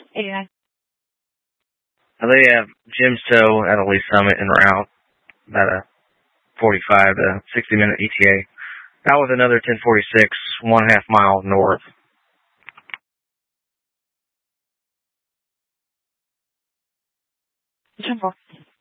Yeah. They have Jim Stowe at Lee Summit en route, about a 45 to 60-minute ETA. Out with another 1046, 1.5 mile north. Jumbo.